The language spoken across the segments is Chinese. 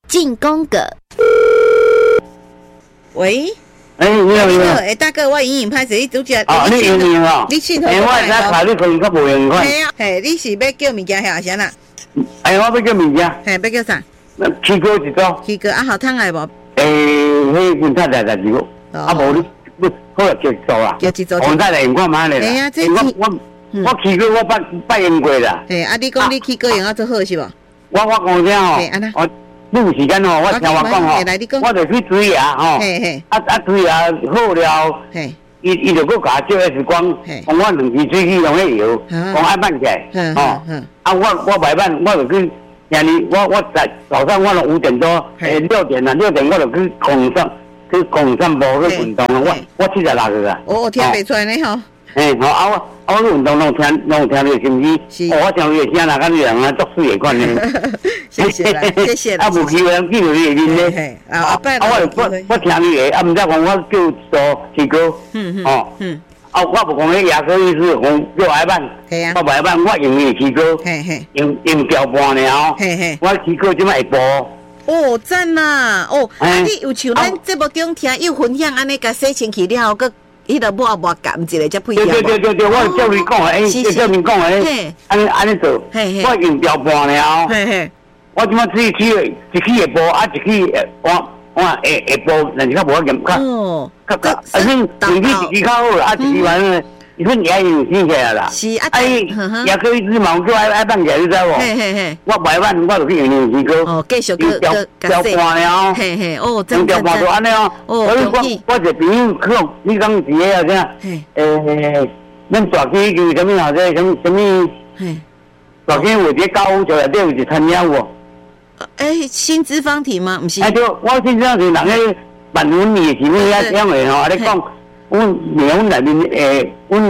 进攻个。喂。 你好， 大哥，我莹莹拍摄，你拄只。 你莹莹哦。 你信头。 我在卡你可能较无用款。 系啊，你是要叫物件下先啦？ 我要叫物件。 要叫啥？ 起锅一组。 起锅好汤来无？ 迄份太太12个，无你好了叫一组啦。 叫一组。 我再来用看卖咧。 哎呀，这我起锅我捌用过啦。 你讲你起锅用啊做好是无？ 我讲啥哦？你有时间哦，我听我讲哦，我就去水牙吼，水牙好了，伊就搁甲照 X 光，讲我2支水去用迄药，讲爱办起来，我白办，我就去，我在早上我就5点多，6点我就去空散步去运动啊，我76个啊。 我听袂出来呢吼。 我运动拢听着心机，我听伊声啦，甲你人啊作水的款呢。 谢谢啦，谢谢啦。 无机会人记住你的面咧。我听你的，毋则讲我叫做起高。我无讲迄牙科医师讲叫爱办，我袂办，我用伊起高，用调半了。我起高即摆会播。 哦，赞啦！你有像咱节目中听有分享安尼，甲洗清气了后，佮。伊个抹夹一个才配合。 对，我叫你讲的，叫你讲的，安尼做，我用调半了。我即摆一起会播，一起我会播，但是较无法严格。你一支较好，一支完了，伊份也用生起来啦。是也可以只毛叫爱办起来，你知无？我袂办，我就去用支膏。 继续调半了。 真调半就安尼哦。所以我一个朋友讲，你讲是迄啥？咱大溪叫什么？什么？大溪有一个高屋桥内底有一餐厅有无？ 新资方体吗？不是。 对，我新资方体人个办婚礼是咩样的吼？你讲，阮内面我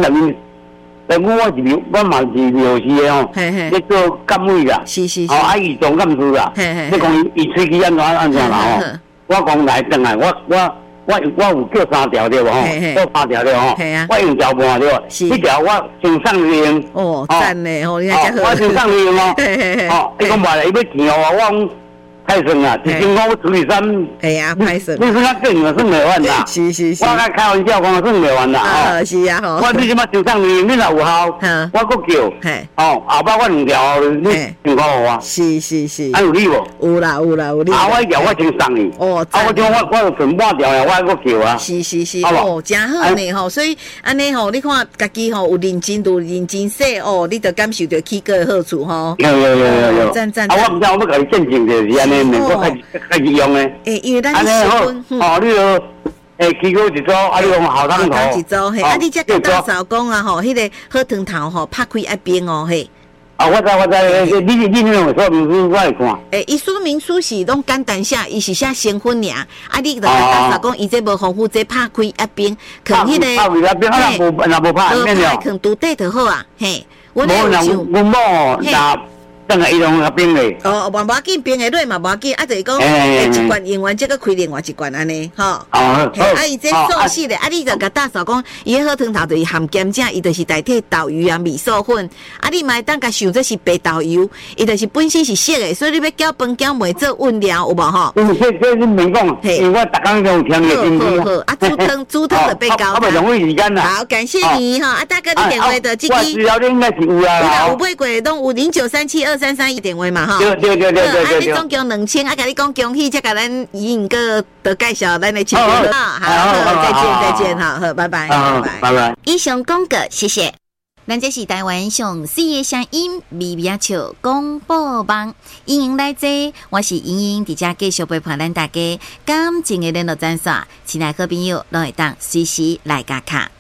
嘛是疗师的吼，咧做监委啦，伊总干事啦，你讲伊喙齿安怎啦吼？我讲来转来，我有叫3条对无吼？叫3条对吼？我用调半对，一条我先送你用。 赞嘞吼，你看真好。 我先送你用哦。你讲买来伊要钱哦，我讲太算啦，一千块除以3。 太算。 你算较紧啊，算袂完啦。 是。 我甲开玩笑讲，算袂完啦。 是啊吼。 我你即马先送你，你若有效，我搁叫。后摆我2条，你5块互我。是。有理无？有啦，有理。我一条我先送你。我讲我存半条呀，我还搁叫啊。是。 真好呢吼，所以安尼吼，你看家己吼有认真说你就感受到起锅的好处吼。 有。 赞。 我毋知我要甲你见证就是安尼。我开始用诶， 因为咱是新婚，你就起锅一组，你用好汤头一组，你才甲大嫂讲啊吼，迄个好汤头吼，拍开一边哦嘿。 我知，你那种说明书我会看。 伊说明书是拢简单写，伊是写新婚尔，你就甲大嫂讲，伊这无丰富，这拍开一边，可迄个， 无拍， 可拄底就好啊，嘿。 无阮某等下伊用那冰嘞。 无要紧，冰的落嘛无要紧，就是讲一罐用完，再个开另外一罐安尼，吼。伊这素食的，你就甲大嫂讲，伊迄好汤头就是含咸酱，伊就是代替豆油啊、米线粉。你嘛当甲想这是白豆油，伊就是本身是色的，所以你要搅饭搅糜做温料有无吼？ 这你免讲，因为我逐工都听你的心机。 好，煮汤就被搞。 我袂浪费时间啦。 好，感谢你哈，大哥你电话的这支。 我资料应该是有啊。 有买过拢有09372331电话嘛哈。 对。 你总共2000，甲你讲恭喜，再甲咱莹哥的介绍咱的亲戚好，再见哈，好，拜拜。以上广告，谢谢。咱这是台湾上4个声音微微笑广播网，欢迎来坐，我是莹莹，伫遮继续陪伴咱大家感情的联络专线，亲爱好朋友拢会当随时来加卡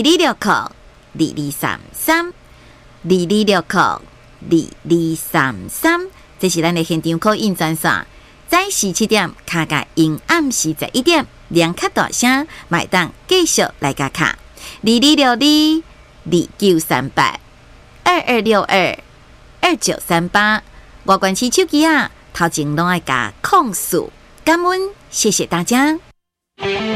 22602233，这是咱的现场call in专线。早时7点，卡甲因暗时11点，两卡大声，买当继续来加卡2260293822622938，外关市手机啊，头前拢爱加控诉，感恩，谢谢大家。